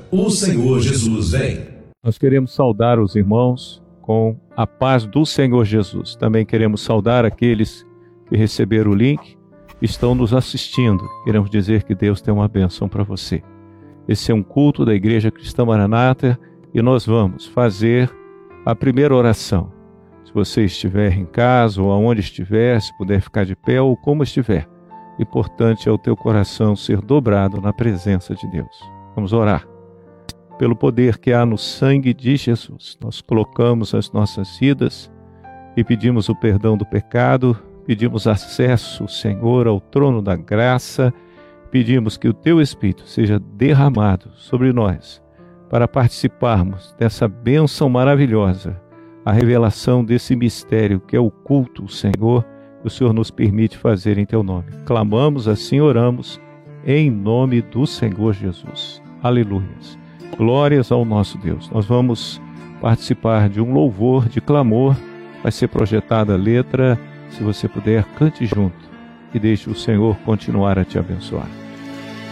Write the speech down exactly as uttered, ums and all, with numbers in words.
O Senhor Jesus vem. Nós queremos saudar os irmãos com a paz do Senhor Jesus. Também queremos saudar aqueles que receberam o link e estão nos assistindo. Queremos dizer que Deus tem uma bênção para você. Esse é um culto da Igreja Cristã Maranata e nós vamos fazer a primeira oração. Se você estiver em casa ou aonde estiver, se puder ficar de pé ou como estiver, importante é o teu coração ser dobrado na presença de Deus. Vamos orar. Pelo poder que há no sangue de Jesus, nós colocamos as nossas vidas e pedimos o perdão do pecado, pedimos acesso, Senhor, ao trono da graça, pedimos que o teu Espírito seja derramado sobre nós para participarmos dessa bênção maravilhosa, a revelação desse mistério que é o culto, Senhor, que o Senhor nos permite fazer em teu nome. Clamamos assim, oramos, em nome do Senhor Jesus. Aleluia. Glórias ao nosso Deus. Nós vamos participar de um louvor, de clamor. Vai ser projetada a letra. Se você puder, cante junto e deixe o Senhor continuar a te abençoar.